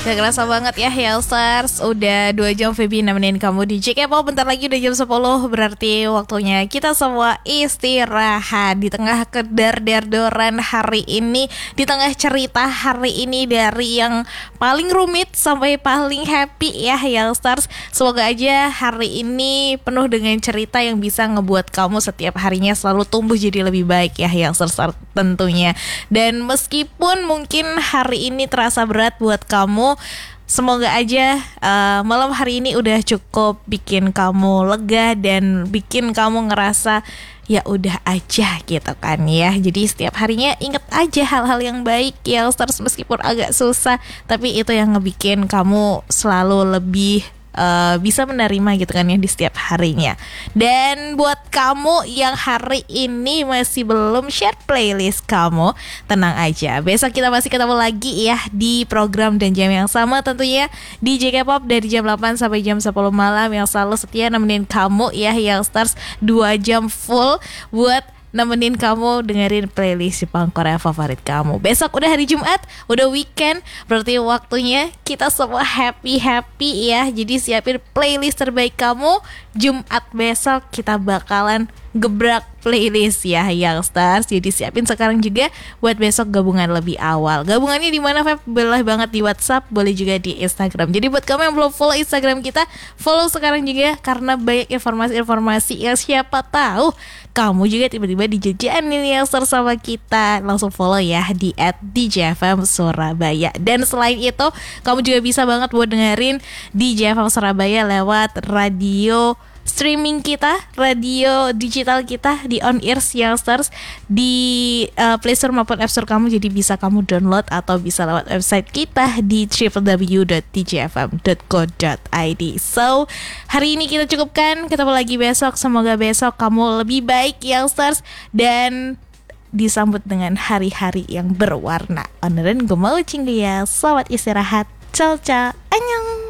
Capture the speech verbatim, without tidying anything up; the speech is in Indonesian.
Gak kerasa banget ya Hellstars. Udah dua jam Feby nemenin kamu di J K Pop. Bentar lagi udah jam sepuluh. Berarti waktunya kita semua istirahat. Di tengah kedar-derdoran hari ini, di tengah cerita hari ini, dari yang paling rumit sampai paling happy ya Hellstars. Semoga aja hari ini penuh dengan cerita yang bisa ngebuat kamu setiap harinya selalu tumbuh jadi lebih baik ya Hellstars tentunya. Dan meskipun mungkin hari ini terasa berat buat kamu, semoga aja uh, malam hari ini udah cukup bikin kamu lega dan bikin kamu ngerasa ya udah aja gitu kan ya. Jadi setiap harinya inget aja hal-hal yang baik ya Stars, meskipun agak susah, tapi itu yang ngebikin kamu selalu lebih Uh, bisa menerima gitu kan ya di setiap harinya. Dan buat kamu yang hari ini masih belum share playlist kamu, tenang aja, besok kita masih ketemu lagi ya di program dan jam yang sama tentunya di J K Pop dari jam delapan sampai jam sepuluh malam, yang selalu setia nemenin kamu ya yang Stars dua jam full buat nemenin kamu dengerin playlist Jepang Korea favorit kamu. Besok udah hari Jumat, udah weekend, berarti waktunya kita semua happy-happy ya. Jadi siapin playlist terbaik kamu. Jumat besok kita bakalan gebrak playlist ya yang Stars. Jadi siapin sekarang juga buat besok gabungan lebih awal. Gabungannya di mana, Feb? Boleh banget di WhatsApp, boleh juga di Instagram. Jadi buat kamu yang belum follow Instagram kita, follow sekarang juga, karena banyak informasi-informasi yang siapa tahu kamu juga tiba-tiba dijajanin yang Stars sama kita. Langsung follow ya di at D J F M Surabaya. Dan selain itu, kamu juga bisa banget buat dengerin D J F M Surabaya lewat radio streaming kita, radio digital kita di On Ear Youngsters di uh, Play Store maupun App Store kamu. Jadi bisa kamu download atau bisa lewat website kita di w w w dot d j f m dot co dot i d. So, hari ini kita cukupkan, ketemu lagi besok. Semoga besok kamu lebih baik Youngsters dan disambut dengan hari-hari yang berwarna. Oneran gue mau cinggia. Selamat istirahat. Ciao ciao.